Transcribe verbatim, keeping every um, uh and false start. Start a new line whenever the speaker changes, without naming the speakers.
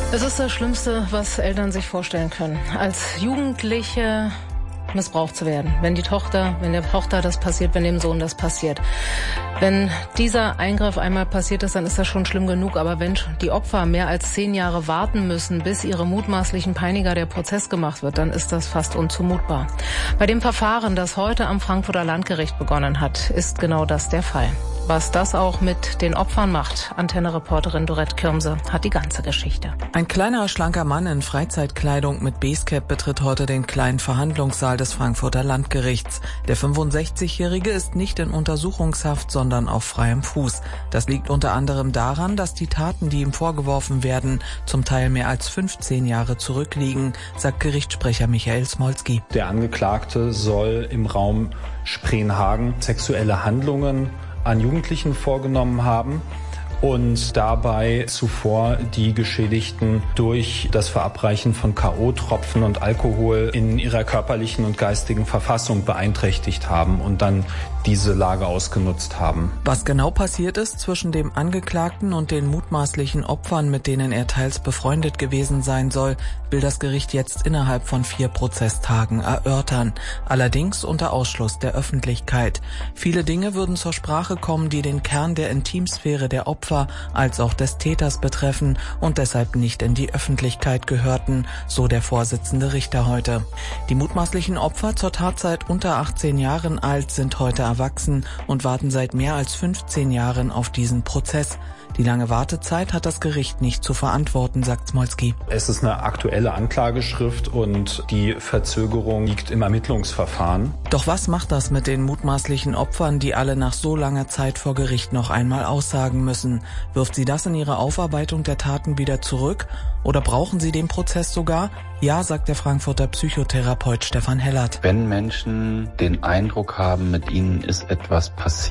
Es ist das Schlimmste, was Eltern sich vorstellen können. Als Jugendliche missbraucht zu werden. Wenn die Tochter, wenn der Tochter das passiert, wenn dem Sohn das passiert. Wenn dieser Eingriff einmal passiert ist, dann ist das schon schlimm genug. Aber wenn die Opfer mehr als zehn Jahre warten müssen, bis ihre mutmaßlichen Peiniger der Prozess gemacht wird, dann ist das fast unzumutbar. Bei dem Verfahren, das heute am Frankfurter Landgericht begonnen hat, ist genau das der Fall. Was das auch mit den Opfern macht, Antenne-Reporterin Dorette Kürmse hat die ganze Geschichte.
Ein kleiner, schlanker Mann in Freizeitkleidung mit Basecap betritt heute den kleinen Verhandlungssaal des Frankfurter Landgerichts. Der fünfundsechzigjährige ist nicht in Untersuchungshaft, sondern auf freiem Fuß. Das liegt unter anderem daran, dass die Taten, die ihm vorgeworfen werden, zum Teil mehr als fünfzehn Jahre zurückliegen, sagt Gerichtssprecher Michael Smolski.
Der Angeklagte soll im Raum Spreenhagen sexuelle Handlungen an Jugendlichen vorgenommen haben und dabei zuvor die Geschädigten durch das Verabreichen von K O-Tropfen und Alkohol in ihrer körperlichen und geistigen Verfassung beeinträchtigt haben und dann diese Lage ausgenutzt haben.
Was genau passiert ist zwischen dem Angeklagten und den mutmaßlichen Opfern, mit denen er teils befreundet gewesen sein soll, will das Gericht jetzt innerhalb von vier Prozesstagen erörtern. Allerdings unter Ausschluss der Öffentlichkeit. Viele Dinge würden zur Sprache kommen, die den Kern der Intimsphäre der Opfer als auch des Täters betreffen und deshalb nicht in die Öffentlichkeit gehörten, so der Vorsitzende Richter heute. Die mutmaßlichen Opfer, zur Tatzeit unter achtzehn Jahren alt, sind heute erwachsen und warten seit mehr als fünfzehn Jahren auf diesen Prozess. Die lange Wartezeit hat das Gericht nicht zu verantworten, sagt Smolski.
Es ist eine aktuelle Anklageschrift und die Verzögerung liegt im Ermittlungsverfahren.
Doch was macht das mit den mutmaßlichen Opfern, die alle nach so langer Zeit vor Gericht noch einmal aussagen müssen? Wirft sie das in ihre Aufarbeitung der Taten wieder zurück? Oder brauchen sie den Prozess sogar? Ja, sagt der Frankfurter Psychotherapeut Stefan Hellert.
Wenn Menschen den Eindruck haben, mit ihnen ist etwas passiert,